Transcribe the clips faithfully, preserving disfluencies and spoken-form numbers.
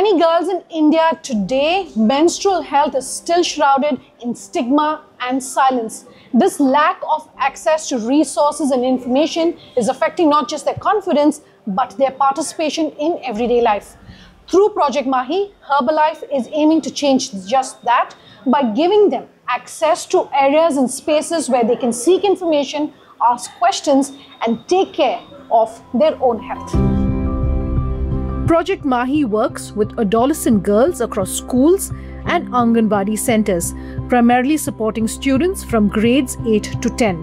many girls in India today, menstrual health is still shrouded in stigma and silence. This lack of access to resources and information is affecting not just their confidence, but their participation in everyday life. Through Project Mahi, Herbalife is aiming to change just that by giving them access to areas and spaces where they can seek information, ask questions, and take care of their own health. Project Mahi works with adolescent girls across schools and Anganwadi centers, primarily supporting students from grades eight to ten.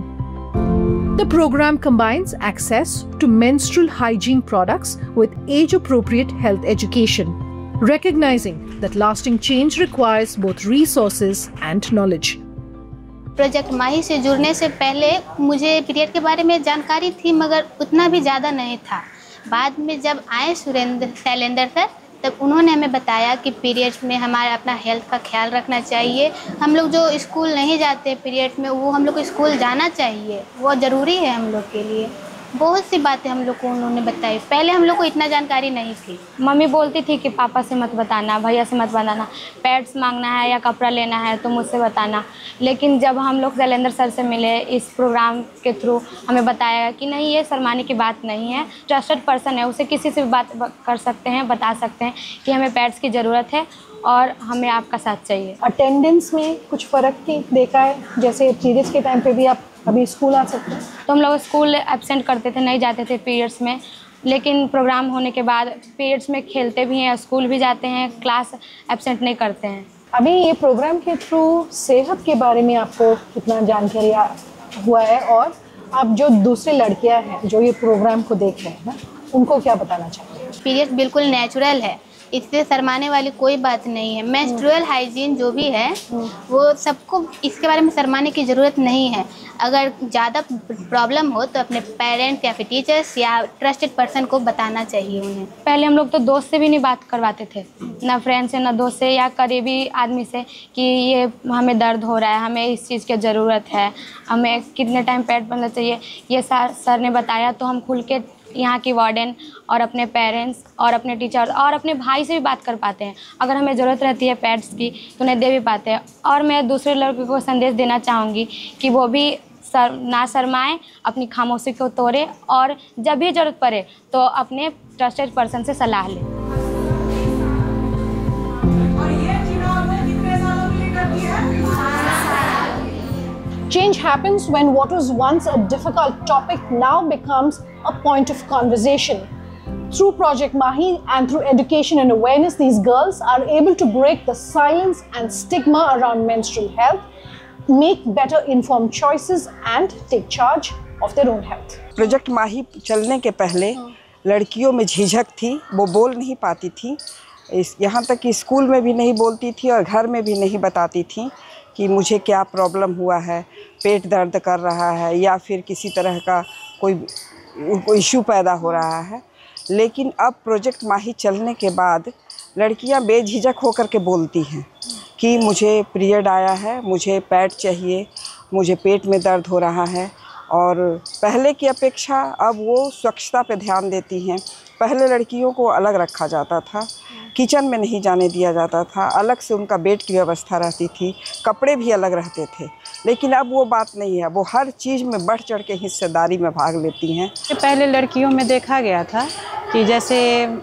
The program combines access to menstrual hygiene products with age-appropriate health education, recognizing that lasting change requires both resources and knowledge. Project माही से जुड़ने से पहले मुझे period के बारे में जानकारी थी, मगर उतना भी ज़्यादा नहीं था। बाद में जब आए सुरेंद्र शैलेंद्र सर, तब उन्होंने हमें बताया कि पीरियड्स में हमारा अपना हेल्थ का ख्याल रखना चाहिए। हम लोग जो स्कूल नहीं जाते पीरियड्स में, वो हम लोग को स्कूल जाना चाहिए, वो ज़रूरी है हम लोग के लिए। बहुत सी बातें हम लोग को उन्होंने बताई। पहले हम लोग को इतना जानकारी नहीं थी। मम्मी बोलती थी कि पापा से मत बताना, भैया से मत बताना, पैड्स मांगना है या कपड़ा लेना है तो मुझसे बताना। लेकिन जब हम लोग शैलेंद्र सर से मिले, इस प्रोग्राम के थ्रू हमें बताया कि नहीं, ये शर्माने की बात नहीं है, ट्रस्टेड पर्सन है, उसे किसी से भी बात कर सकते हैं, बता सकते हैं कि हमें पैड्स की ज़रूरत है और हमें आपका साथ चाहिए। अटेंडेंस में कुछ फ़र्क थी देखा है, जैसे पीरियड्स के टाइम पे भी आप अभी स्कूल आ सकते हैं, तो हम लोग स्कूल एब्सेंट करते थे, नहीं जाते थे पीरियड्स में। लेकिन प्रोग्राम होने के बाद पीरियड्स में खेलते भी हैं, स्कूल भी जाते हैं, क्लास एब्सेंट नहीं करते हैं। अभी ये प्रोग्राम के थ्रू सेहत के बारे में आपको कितना जानकारी हुआ है, और आप जो दूसरे लड़कियां हैं जो ये प्रोग्राम को देख रहे हैं ना, उनको क्या बताना चाहते हैं? पीरियड बिल्कुल नेचुरल है, इससे शर्माने वाली कोई बात नहीं है। मेंस्ट्रुअल हाइजीन जो भी है वो सबको, इसके बारे में शर्माने की ज़रूरत नहीं है। अगर ज़्यादा प्रॉब्लम हो तो अपने पेरेंट्स या फिर टीचर्स या ट्रस्टेड पर्सन को बताना चाहिए उन्हें। पहले हम लोग तो दोस्त से भी नहीं बात करवाते थे, ना फ्रेंड से, ना दोस्त से या करीबी आदमी से, कि ये हमें दर्द हो रहा है, हमें इस चीज़ की ज़रूरत है, हमें कितने टाइम पैड बनना चाहिए। ये सर सर ने बताया तो हम खुल के यहाँ की वार्डन और अपने पेरेंट्स और अपने टीचर और अपने भाई से भी बात कर पाते हैं। अगर हमें ज़रूरत रहती है पैड्स की तो उन्हें दे भी पाते हैं। और मैं दूसरे लड़कों को संदेश देना चाहूँगी कि वो भी सर ना शर्माएं, अपनी खामोशी को तोड़े, और जब भी ज़रूरत पड़े तो अपने ट्रस्टेड पर्सन से सलाह लें। Change happens when what was once a difficult topic now becomes a point of conversation. Through Project Mahi and through education and awareness, these girls are able to break the silence and stigma around menstrual health, make better informed choices and take charge of their own health. Project माही चलने के पहले लड़कियों में झिझक थी, वो बोल नहीं पाती थी। इस यहाँ तक कि स्कूल में भी नहीं बोलती थी और घर में भी नहीं बताती थी कि मुझे क्या प्रॉब्लम हुआ है, पेट दर्द कर रहा है या फिर किसी तरह का कोई कोई इशू पैदा हो रहा है। लेकिन अब प्रोजेक्ट माही चलने के बाद लड़कियां बेझिझक होकर के बोलती हैं कि मुझे पीरियड आया है, मुझे पैड चाहिए, मुझे पेट में दर्द हो रहा है। और पहले की अपेक्षा अब वो स्वच्छता पे ध्यान देती हैं। पहले लड़कियों को अलग रखा जाता था, किचन में नहीं जाने दिया जाता था, अलग से उनका बेड की व्यवस्था रहती थी, कपड़े भी अलग रहते थे। लेकिन अब वो बात नहीं है, वो हर चीज़ में बढ़ चढ़ के हिस्सेदारी में भाग लेती हैं। पहले लड़कियों में देखा गया था कि जैसे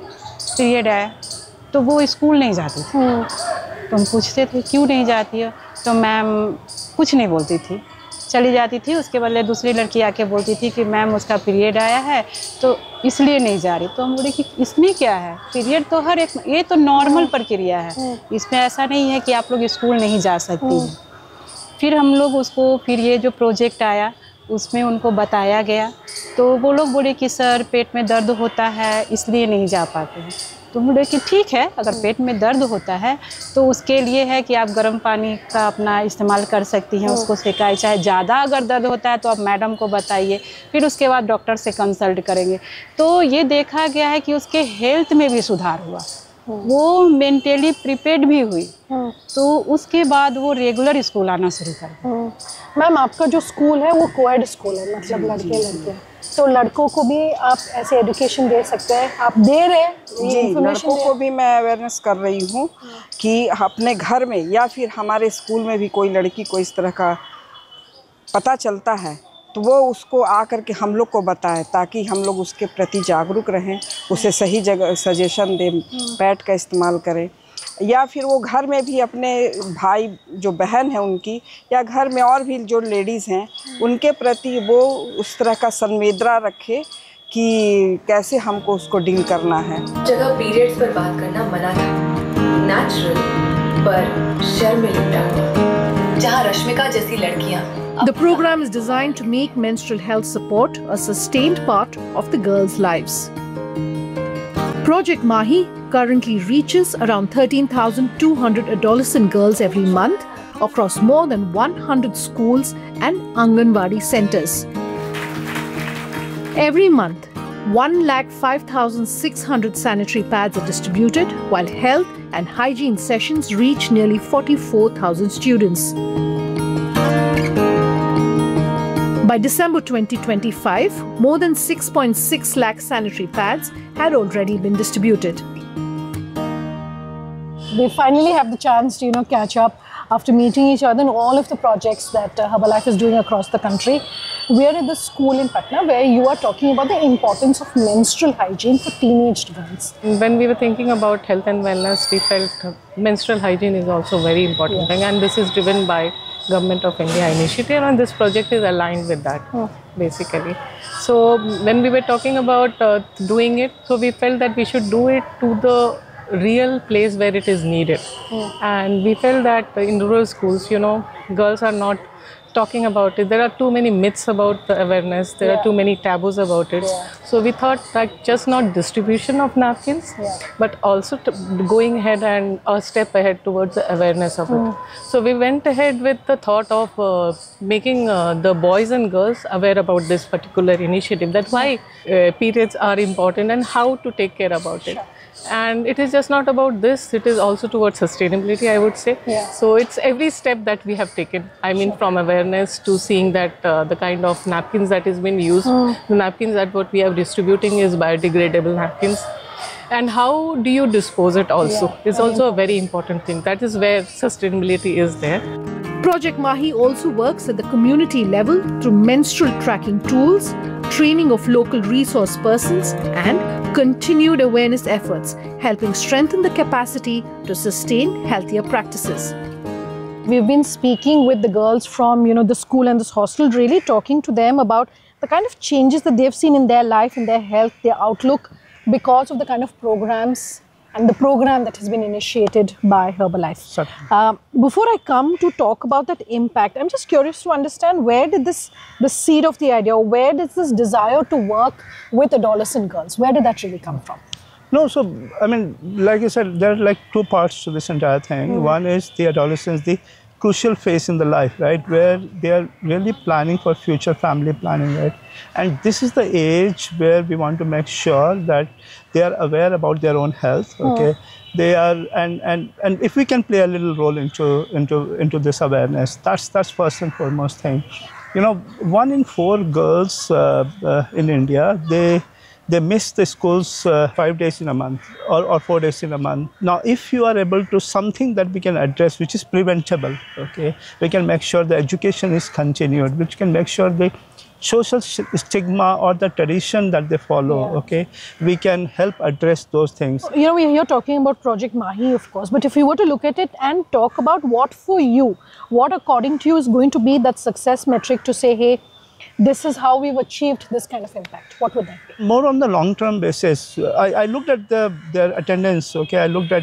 पीरियड है तो वो स्कूल नहीं जाती थी, तो हम पूछते थे क्यों नहीं जाती है, तो मैम कुछ नहीं बोलती थी, चली जाती थी। उसके बदले दूसरी लड़की आके बोलती थी कि मैम उसका पीरियड आया है तो इसलिए नहीं जा रही। तो हम बोले कि इसमें क्या है, पीरियड तो हर एक, ये तो नॉर्मल प्रक्रिया है, इसमें ऐसा नहीं है कि आप लोग स्कूल नहीं जा सकती हैं। फिर हम लोग उसको, फिर ये जो प्रोजेक्ट आया उसमें उनको बताया गया, तो वो लोग बोले कि सर पेट में दर्द होता है इसलिए नहीं जा पाते हैं। तो बोले कि ठीक है, अगर पेट में दर्द होता है तो उसके लिए है कि आप गर्म पानी का अपना इस्तेमाल कर सकती हैं, उसको सेकाई। चाहे ज़्यादा अगर दर्द होता है तो आप मैडम को बताइए, फिर उसके बाद डॉक्टर से कंसल्ट करेंगे। तो ये देखा गया है कि उसके हेल्थ में भी सुधार हुआ, वो मेंटली प्रिपेयर्ड भी हुई, तो उसके बाद वो रेगुलर स्कूल आना शुरू कर दिया। मैम, आपका जो स्कूल है वो कोएड स्कूल है, मतलब लड़के लड़के, तो लड़कों को भी आप ऐसे एजुकेशन दे सकते हैं, आप दे रहे हैं जी। लड़कों को भी मैं अवेयरनेस कर रही हूँ कि अपने घर में या फिर हमारे स्कूल में भी कोई लड़की को इस तरह का पता चलता है तो वो उसको आकर के हम लोग को बताए, ताकि हम लोग उसके प्रति जागरूक रहें, उसे सही जगह सजेशन दें, पैड का इस्तेमाल करें, या फिर वो घर में भी अपने भाई जो बहन है उनकी, या घर में और भी जो लेडीज़ हैं उनके प्रति वो उस तरह का संवेदना रखे कि कैसे हमको उसको डील करना है। जगह पीरियड्स पर बात करना मना था, नेचुरल पर शर्म में लिपटा हुआ, जहाँ रश्मिका जैसी लड़कियाँ। The program is designed to make menstrual health support a sustained part of the girls' lives. Project Mahi currently reaches around thirteen thousand two hundred adolescent girls every month across more than one hundred schools and Anganwadi centers. Every month, one lakh five thousand six hundred sanitary pads are distributed, while health and hygiene sessions reach nearly forty-four thousand students. By December twenty twenty-five, more than six point six lakh sanitary pads had already been distributed. We finally have the chance to, you know, catch up after meeting each other in all of the projects that uh, Herbalife is doing across the country. We are at the school in Patna where you are talking about the importance of menstrual hygiene for teenaged girls. When we were thinking about health and wellness, we felt uh, menstrual hygiene is also very important, yeah. thing, and this is driven by Government of India initiative, and this project is aligned with that, oh. basically. So when we were talking about uh, doing it, so we felt that we should do it to the real place where it is needed. Oh. And we felt that in rural schools, you know, girls are not talking about it. There are too many myths about the awareness. There yeah. are too many taboos about it. Yeah. So we thought that just not distribution of napkins, yeah. but also t going ahead and a step ahead towards the awareness of mm. it. So we went ahead with the thought of uh, making uh, the boys and girls aware about this particular initiative, that why uh, periods are important and how to take care about it. Sure. And it is just not about this, it is also towards sustainability, I would say. Yeah. So it's every step that we have taken. I mean, sure. from awareness to seeing that uh, the kind of napkins that is being used, mm. the napkins that what we are distributing is biodegradable napkins. And how do you dispose it also? Yeah. It's also a very important thing. That is where sustainability is there. Project Mahi also works at the community level through menstrual tracking tools, training of local resource persons, and continued awareness efforts, helping strengthen the capacity to sustain healthier practices. We've been speaking with the girls from, you know, the school and this hostel, really talking to them about the kind of changes that they've seen in their life, in their health, their outlook, because of the kind of programs and the program that has been initiated by Herbalife. Uh, before I come to talk about that impact, I'm just curious to understand, where did this, the seed of the idea, where did this desire to work with adolescent girls, where did that really come from? No, so, I mean, like you said, there are like two parts to this entire thing. Mm-hmm. One is the adolescence, the crucial phase in the life, right, where they are really planning for future family planning, right? And this is the age where we want to make sure that they are aware about their own health, okay? Mm. They are, and, and, and if we can play a little role into, into, into this awareness, that's, that's first and foremost thing. You know, one in four girls uh, uh, in India, they, they miss the schools uh, five days in a month or, or four days in a month. Now, if you are able to something that we can address, which is preventable, okay, we can make sure the education is continued, which can make sure the social stigma or the tradition that they follow, yeah. okay, we can help address those things. You know, we're here talking about Project Mahi, of course, but if you were to look at it and talk about what for you, what according to you is going to be that success metric to say, hey, this is how we've achieved this kind of impact, what would that be? More on the long-term basis. I, I looked at the, their attendance, okay, I looked at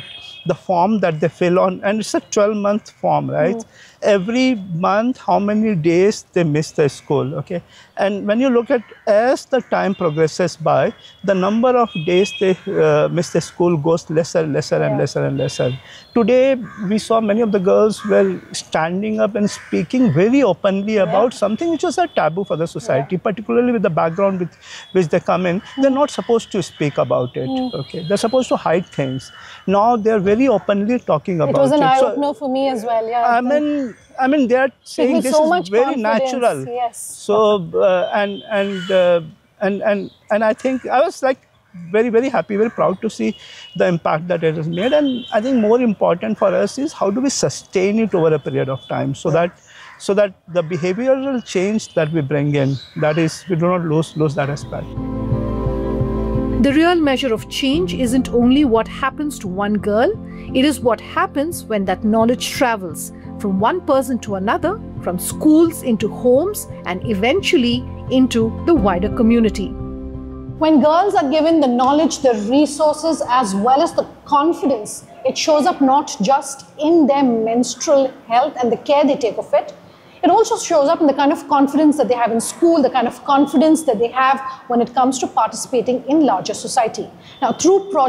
the form that they fill on, and it's a twelve month form, right? Mm. Every month, how many days they miss the school, okay? And when you look at, as the time progresses by, the number of days they uh, miss the school goes lesser, lesser and yeah. lesser and lesser. Today, we saw many of the girls were standing up and speaking very openly about yeah. something which was a taboo for the society, yeah. particularly with the background with which they come in. Mm. They're not supposed to speak about it, mm. okay? They're supposed to hide things. Now, they're very openly talking about it. It was an eye-opener so, for me as well, yeah. I mean, I mean, they're saying this so is very natural. Yes. So, uh, and and uh, and and and I think I was like very very happy, very proud to see the impact that it has made. And I think more important for us is how do we sustain it over a period of time, so that so that the behavioral change that we bring in, that is, we do not lose lose that aspect. The real measure of change isn't only what happens to one girl, it is what happens when that knowledge travels from one person to another, from schools into homes, and eventually into the wider community. When girls are given the knowledge, the resources, as well as the confidence, it shows up not just in their menstrual health and the care they take of it, it also shows up in the kind of confidence that they have in school, the kind of confidence that they have when it comes to participating in larger society. Now, through projects